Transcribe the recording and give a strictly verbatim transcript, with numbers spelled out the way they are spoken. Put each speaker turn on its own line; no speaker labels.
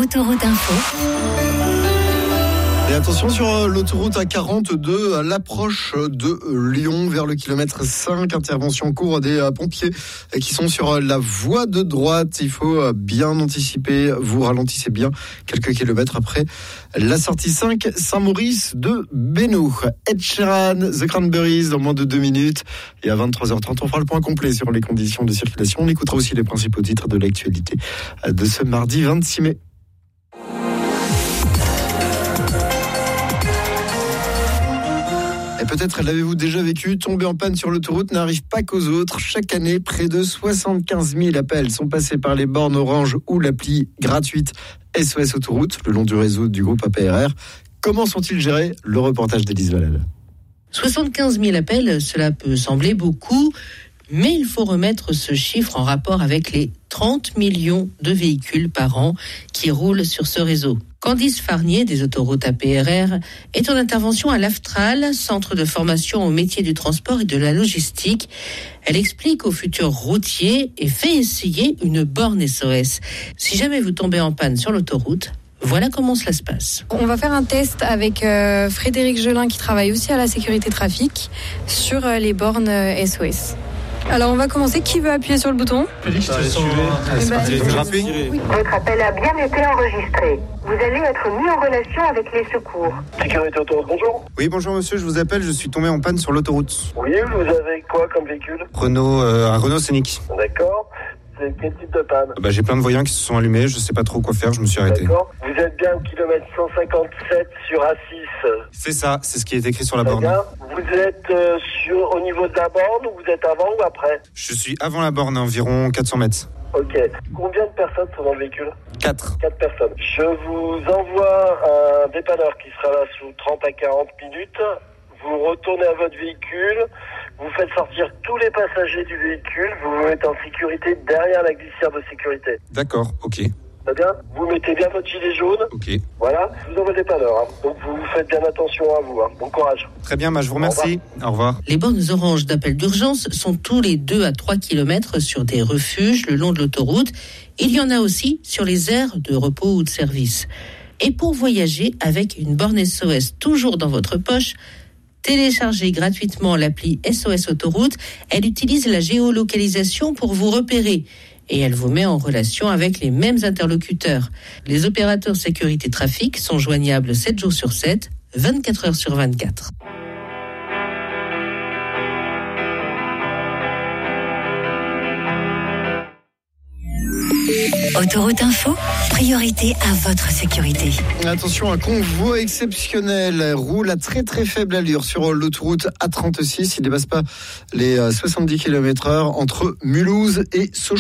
Autoroute Info.
Et attention sur l'autoroute A quarante-deux, à l'approche de Lyon, vers le kilomètre cinq. Intervention en cours des pompiers qui sont sur la voie de droite. Il faut bien anticiper. Vous ralentissez bien quelques kilomètres après la sortie cinq Saint-Maurice de Bénoux. Ed Sheeran, The Cranberries dans moins de deux minutes. Et à vingt-trois heures trente, on fera le point complet sur les conditions de circulation. On écoutera aussi les principaux titres de l'actualité de ce mardi vingt-six mai. Et peut-être l'avez-vous déjà vécu, tomber en panne sur l'autoroute n'arrive pas qu'aux autres. Chaque année, près de soixante-quinze mille appels sont passés par les bornes Orange ou l'appli gratuite S O S Autoroute, le long du réseau du groupe A P R R. Comment sont-ils gérés ? Le reportage d'Élise Valade.
soixante-quinze mille appels, cela peut sembler beaucoup, mais il faut remettre ce chiffre en rapport avec les trente millions de véhicules par an qui roulent sur ce réseau. Candice Farnier, des autoroutes A P R R, est en intervention à l'Aftral, centre de formation au métier du transport et de la logistique. Elle explique aux futurs routiers et fait essayer une borne S O S. Si jamais vous tombez en panne sur l'autoroute, voilà comment cela se passe.
On va faire un test avec euh, Frédéric Gelin, qui travaille aussi à la sécurité trafic, sur euh, les bornes euh, S O S. Alors on va commencer. Qui veut appuyer sur le bouton ?
Félix, tu sens...
Eh ben,
oui.
Votre appel a bien été enregistré. Vous allez être mis en relation avec les secours.
Sécurité autoroute, bonjour.
Oui, bonjour monsieur, je vous appelle, je suis tombé en panne sur l'autoroute.
Oui, vous avez quoi comme véhicule ?
Renault, euh, un Renault Scénic.
D'accord. C'est quel type de panne ?
Bah, j'ai plein de voyants qui se sont allumés, je sais pas trop quoi faire, je me suis arrêté.
D'accord. Vous êtes bien au kilomètre cent cinquante-sept sur A six.
C'est ça, c'est ce qui est écrit sur la
Très
borne.
bien. Vous êtes euh, sur, au niveau de la borne ou vous êtes avant ou après ?
Je suis avant la borne, environ quatre cents mètres.
Ok. Combien de personnes sont dans le véhicule ?
quatre.
quatre personnes. Je vous envoie un dépanneur qui sera là sous trente à quarante minutes. Vous retournez à votre véhicule, vous faites sortir tous les passagers du véhicule, vous vous mettez en sécurité derrière la glissière de sécurité.
D'accord, ok.
Très bien. Vous mettez bien votre gilet jaune.
Ok.
Voilà, je vous envoie le dépanneur. Hein. Donc vous faites bien attention à vous. Hein. Bon courage.
Très bien, bah, je vous remercie. Au revoir. Au revoir.
Les bornes orange d'appel d'urgence sont tous les deux à trois kilomètres sur des refuges le long de l'autoroute. Il y en a aussi sur les aires de repos ou de service. Et pour voyager avec une borne S O S toujours dans votre poche, téléchargez gratuitement l'appli S O S Autoroute. Elle utilise la géolocalisation pour vous repérer et elle vous met en relation avec les mêmes interlocuteurs. Les opérateurs sécurité trafic sont joignables sept jours sur sept, vingt-quatre heures sur vingt-quatre.
Autoroute Info, priorité à votre sécurité.
Attention, un convoi exceptionnel roule à très très faible allure sur l'autoroute A trente-six. Il ne dépasse pas les soixante-dix kilomètres heure entre Mulhouse et Sochaux.